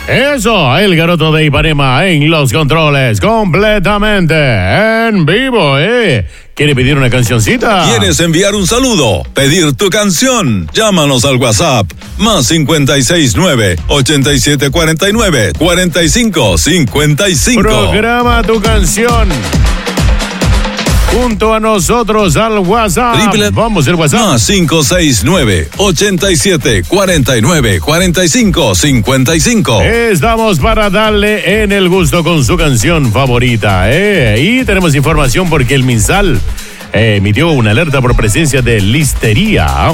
Eso, el Garoto de Ipanema en los controles, completamente en vivo, ¿Quiere pedir una cancioncita? ¿Quieres enviar un saludo? ¿Pedir tu canción? Llámanos al WhatsApp, más 569-8749-4555. Programa tu canción junto a nosotros al WhatsApp. Vamos al WhatsApp. Más 569-8749-4555. Estamos para darle en el gusto con su canción favorita, Y tenemos información porque el MinSal emitió una alerta por presencia de listeria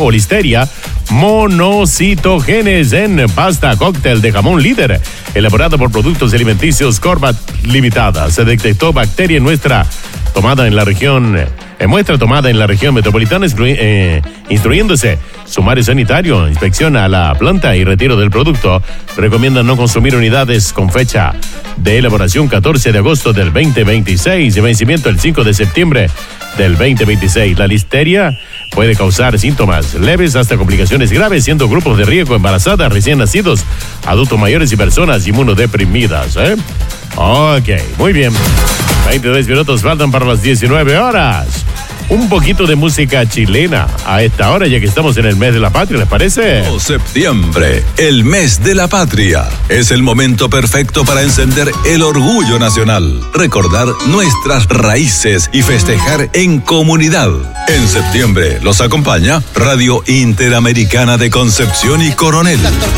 monocitogenes en pasta cóctel de jamón líder, elaborada por Productos Alimenticios Corbat Limitada. Se detectó bacteria en muestra tomada en la región metropolitana, instruyéndose sumario sanitario, inspección a la planta y retiro del producto. Recomiendan no consumir unidades con fecha de elaboración 14 de agosto del 2026 y vencimiento el 5 de septiembre del 2026. La listeria puede causar síntomas leves hasta complicaciones graves, siendo grupos de riesgo embarazadas, recién nacidos, adultos mayores y personas inmunodeprimidas. Ok, muy bien. 22 minutos faltan para las 19 horas. Un poquito de música chilena a esta hora, ya que estamos en el mes de la patria, ¿les parece? Septiembre, el mes de la patria. Es el momento perfecto para encender el orgullo nacional, recordar nuestras raíces y festejar en comunidad. En septiembre los acompaña Radio Interamericana de Concepción y Coronel.